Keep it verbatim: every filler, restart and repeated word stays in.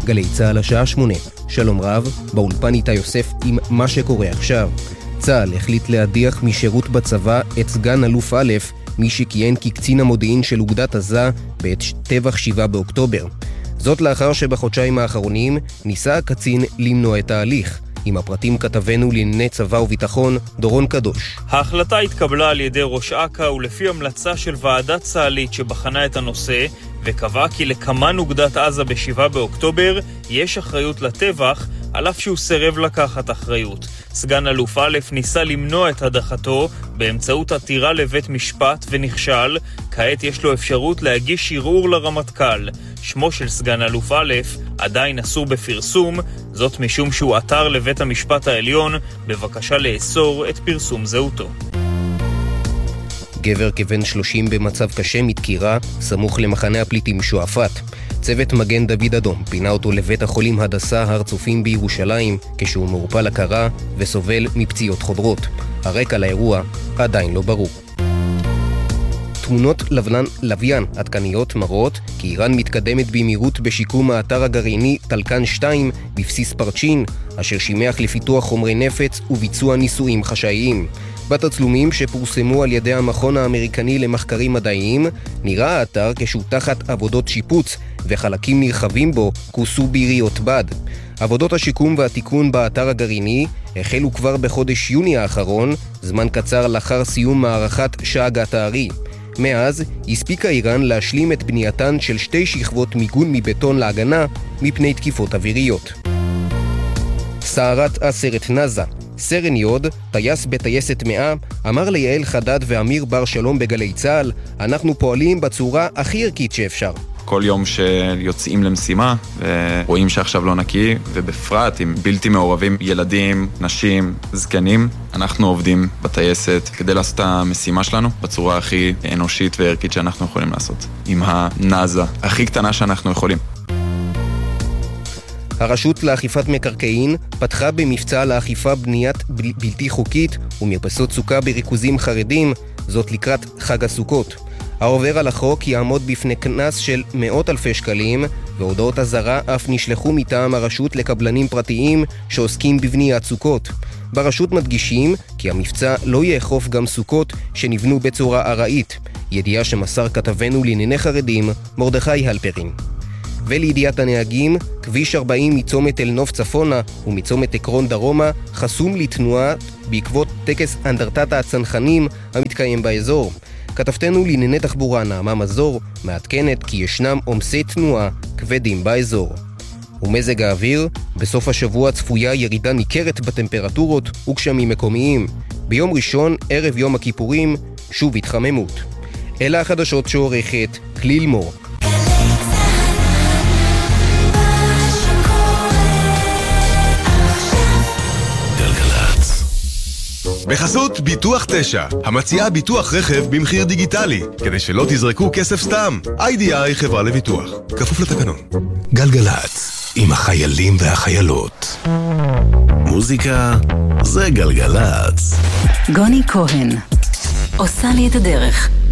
גלי צהל השעה שמונה. שלום רב, באולפן איתה יוסף עם מה שקורה עכשיו. צהל החליט להדיח משירות בצבא את סגן אלוף א', מי שכיהן כקצין המודיעין של אוגדת עזה בעת טבח שבעה באוקטובר. זאת לאחר שבחודשיים האחרונים ניסה הקצין למנוע את ההליך. עם הפרטים כתבנו לענייני צבא וביטחון, דורון קדוש. ההחלטה התקבלה על ידי ראש אכ"א ולפי המלצה של ועדת צה"לית שבחנה את הנושא, וקבעה כי לקמן אוגדת עזה בשבעה באוקטובר יש אחריות לטבח, על אף שהוא סירב לקחת אחריות. סגן אלוף א' ניסה למנוע את הדחתו באמצעות עתירה לבית משפט ונכשל. כעת יש לו אפשרות להגיש ערעור לרמטכ"ל. שמו של סגן אלוף א' עדיין אסור בפרסום, זאת משום שהוא עתר לבית המשפט העליון בבקשה לאסור את פרסום זהותו. גבר כבן שלושים במצב קשה מתקירה, סמוך למחנה הפליטים שועפאט. צוות מגן דוד אדום פינה אותו לבית החולים הדסה הר צופים בירושלים, כשהוא מעורפל הכרה וסובל מפציעות חודרות. הרקע לאירוע עדיין לא ברור. תמונות לבנן, לוויין עדכניות מראות כי איראן מתקדמת במהירות בשיקום האתר הגרעיני טלקן שתיים בבסיס פרצ'ין, אשר שימח לפיתוח חומרי נפץ וביצוע ניסויים חשאיים. בתצלומים שפורסמו על ידי המכון האמריקני למחקרים מדעיים, נראה האתר כשהוא תחת עבודות שיפוץ, וחלקים נרחבים בו כוסו ביריות בד. עבודות השיקום והתיקון באתר הגרעיני החלו כבר בחודש יוני האחרון, זמן קצר לאחר סיום מערכת שאגת הארי. מאז הספיקה איראן להשלים את בנייתן של שתי שכבות מיגון מבטון להגנה מפני תקיפות אוויריות. סערת הסרט נזה. סרן יוד, טייס בטייסת מאה, אמר ליעל חדד ואמיר בר שלום בגלי צהל, אנחנו פועלים בצורה הכי ערכית שאפשר. כל יום שיוצאים למשימה ורואים שעכשיו לא נקי, ובפרט עם בלתי מעורבים ילדים, נשים, זקנים, אנחנו עובדים בטייסת כדי לעשות את המשימה שלנו בצורה הכי אנושית וערכית שאנחנו יכולים לעשות, עם הנזה הכי קטנה שאנחנו יכולים. הרשות לאכיפת מקרקעין פתחה במבצע לאכיפה בניית בל... בלתי חוקית ומרפסות סוכה בריכוזים חרדים, זאת לקראת חג הסוכות. העובר על החוק יעמוד בפני קנס של מאות אלפי שקלים, והודעות הזרה אף נשלחו מטעם הרשות לקבלנים פרטיים שעוסקים בבניית סוכות. ברשות מדגישים כי המבצע לא יאכוף גם סוכות שנבנו בצורה ארעית, ידיעה שמסר כתבנו לענייני חרדים מרדכי הלפרין. ולידיעת הנהגים, כביש ארבעים מצומת אל נוף צפונה ומצומת עקרון דרומה חסום לתנועה בעקבות טקס אנדרטת הצנחנים המתקיים באזור. כתבתנו לענייני תחבורה נעמה מזור מעדכנת כי ישנם עומסי תנועה כבדים באזור. ומזג האוויר, בסוף השבוע צפויה ירידה ניכרת בטמפרטורות וגשמים מקומיים. ביום ראשון, ערב יום הכיפורים, שוב התחממות. אלה החדשות שעורכת כליל מור. בחסות ביטוח תשע, המציעה ביטוח רכב במחיר דיגיטלי, כדי שלא תזרקו כסף סתם. איי די איי חברה לביטוח, כפוף לתקנון. גלגלץ, עם החיילים והחיילות. מוזיקה זה גלגלץ. גוני כהן, עושה לי את הדרך.